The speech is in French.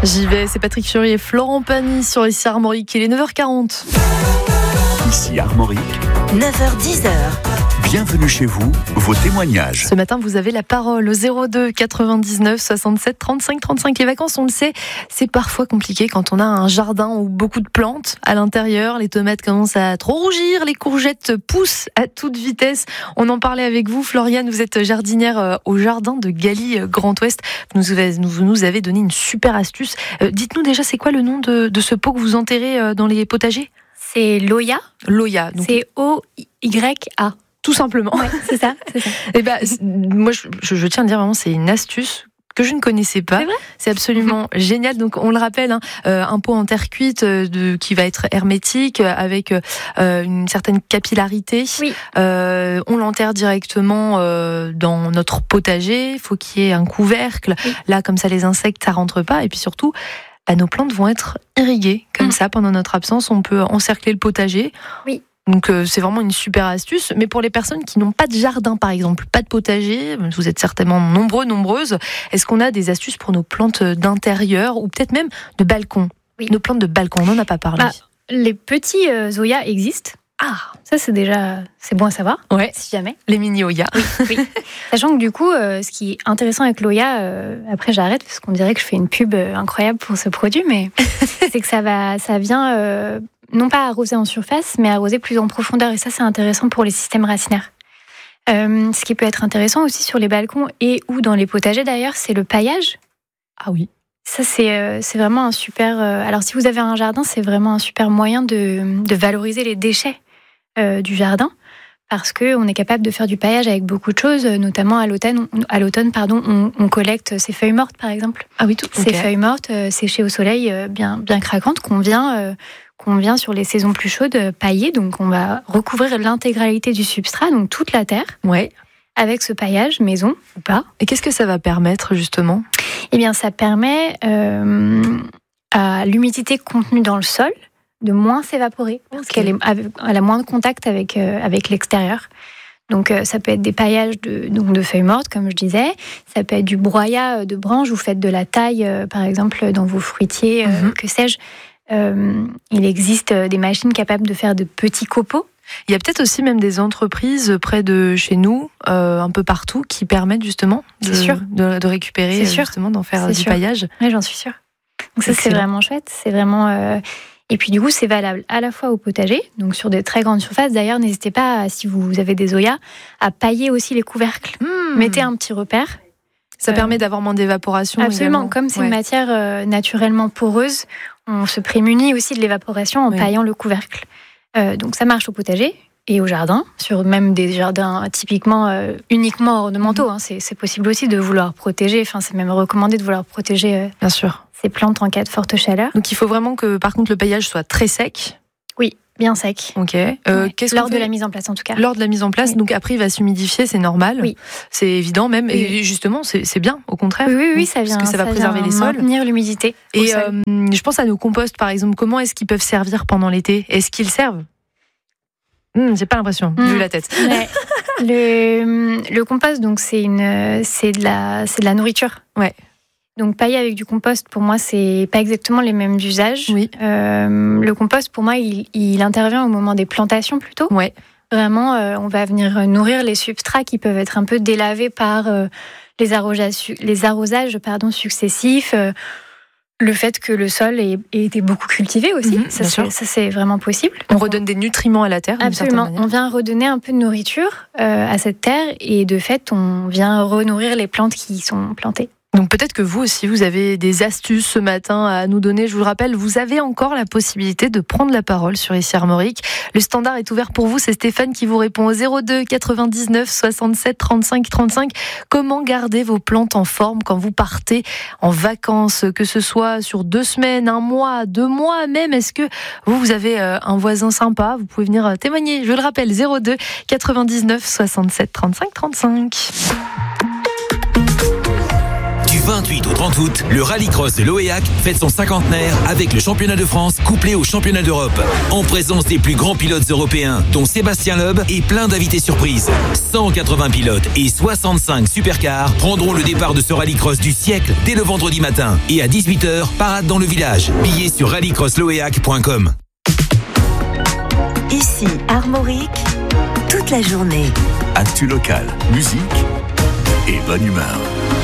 J'y vais, c'est Patrick Fiori et Florent Pagny sur ici Armorique. Il est 9h40. Ici Armorique, 9h-10h. bienvenue chez vous, vos témoignages. Ce matin, vous avez la parole au 02 99 67 35 35. Les vacances, on le sait, c'est parfois compliqué quand on a un jardin ou beaucoup de plantes à l'intérieur. Les tomates commencent à trop rougir, les courgettes poussent à toute vitesse. On en parlait avec vous, Floriane, vous êtes jardinière au jardin de Galie Grand Ouest. Vous nous avez donné une super astuce. Dites-nous déjà, c'est quoi le nom de ce pot que vous enterrez dans les potagers ? C'est l'Oya. L'Oya. Donc... C'est O-Y-A. Tout simplement. Ouais, c'est ça. Et moi, je tiens à dire vraiment, c'est une astuce que je ne connaissais pas. C'est vrai ? C'est absolument génial. Donc, on le rappelle, un pot en terre cuite qui va être hermétique avec une certaine capillarité. Oui. On l'enterre directement dans notre potager. Il faut qu'il y ait un couvercle. Oui. Là, comme ça, les insectes, ça rentre pas. Et puis surtout, nos plantes vont être irriguées. Comme ça, pendant notre absence, on peut encercler le potager. Oui. Donc c'est vraiment une super astuce. Mais pour les personnes qui n'ont pas de jardin, par exemple, pas de potager, vous êtes certainement nombreuses, est-ce qu'on a des astuces pour nos plantes d'intérieur ou peut-être même de balcon ? Oui. Nos plantes de balcon, on n'en a pas parlé. Les petits Oya existent. Ah, ça c'est bon à savoir. Ouais. Si jamais. Les mini Oya. Oui. Sachant que du coup, ce qui est intéressant avec l'Oya, après j'arrête parce qu'on dirait que je fais une pub incroyable pour ce produit, mais c'est que ça vient non pas arroser en surface, mais arroser plus en profondeur. Et ça, c'est intéressant pour les systèmes racinaires. Ce qui peut être intéressant aussi sur les balcons et ou dans les potagers d'ailleurs, c'est le paillage. Ah oui. Ça, c'est vraiment un super... alors, si vous avez un jardin, c'est vraiment un super moyen de valoriser les déchets du jardin, parce qu'on est capable de faire du paillage avec beaucoup de choses, notamment à l'automne, on collecte ces feuilles mortes, par exemple. Ah oui, tout. Ces feuilles mortes séchées au soleil, bien craquantes, qu'on vient sur les saisons plus chaudes pailler. Donc, on va recouvrir l'intégralité du substrat, donc toute la terre. Ouais. Avec ce paillage, maison ou pas. Et qu'est-ce que ça va permettre, justement ? Eh bien, ça permet à l'humidité contenue dans le sol de moins s'évaporer, parce qu'elle a moins de contact avec l'extérieur. Donc, ça peut être des paillages de feuilles mortes, comme je disais. Ça peut être du broyat de branches. Vous faites de la taille, par exemple, dans vos fruitiers, que sais-je. Il existe des machines capables de faire de petits copeaux. Il y a peut-être aussi même des entreprises près de chez nous, un peu partout, qui permettent justement de récupérer, justement, d'en faire du paillage. Oui, j'en suis sûre. Donc ça, c'est vraiment chouette. C'est vraiment... Et puis du coup, c'est valable à la fois au potager, donc sur des très grandes surfaces. D'ailleurs, n'hésitez pas, si vous avez des Oyas, à pailler aussi les couvercles. Mettez un petit repère. Ça permet d'avoir moins d'évaporation. Absolument. Également. Comme c'est une matière naturellement poreuse, on se prémunit aussi de l'évaporation en paillant le couvercle. Donc ça marche au potager et au jardin, sur même des jardins typiquement uniquement ornementaux. C'est possible aussi de vouloir protéger, enfin c'est même recommandé de vouloir protéger bien sûr ces plantes en cas de forte chaleur. Donc il faut vraiment que par contre le paillage soit très sec. Oui, bien sec. Ok. Lors de la mise en place en tout cas. Lors de la mise en place, donc après il va s'humidifier, c'est normal. Oui. C'est évident même, et justement c'est bien au contraire. Oui, ça vient. Parce que ça va préserver les sols, maintenir l'humidité. Et je pense à nos composts par exemple. Comment est-ce qu'ils peuvent servir pendant l'été ? Est-ce qu'ils servent ? J'ai pas l'impression, vu la tête. Ouais. Le compost, donc c'est de la nourriture. Ouais. Donc pailler avec du compost, pour moi, c'est pas exactement les mêmes usages. Oui. Le compost, pour moi, il intervient au moment des plantations plutôt. Ouais. Vraiment, on va venir nourrir les substrats qui peuvent être un peu délavés par les arrosages successifs. Le fait que le sol ait été beaucoup cultivé aussi, ça c'est vraiment possible. On redonne des nutriments à la terre. Absolument, on vient redonner un peu de nourriture à cette terre et de fait on vient renourrir les plantes qui y sont plantées. Donc peut-être que vous aussi, vous avez des astuces ce matin à nous donner. Je vous le rappelle, vous avez encore la possibilité de prendre la parole sur ici Armorique. Le standard est ouvert pour vous. C'est Stéphane qui vous répond au 02 99 67 35 35. Comment garder vos plantes en forme quand vous partez en vacances, que ce soit sur 2 semaines, 1 mois, 2 mois même? Est-ce que vous avez un voisin sympa? Vous pouvez venir témoigner. Je le rappelle, 02 99 67 35 35. Du 28 au 30 août, le rallycross de l'Oéac fête son cinquantenaire avec le championnat de France couplé au championnat d'Europe. En présence des plus grands pilotes européens, dont Sébastien Loeb et plein d'invités surprises. 180 pilotes et 65 supercars prendront le départ de ce rallycross du siècle dès le vendredi matin. Et à 18h, parade dans le village. Billets sur rallycrossloéac.com. Ici, Armorique, toute la journée. Actu local, musique et bonne humeur.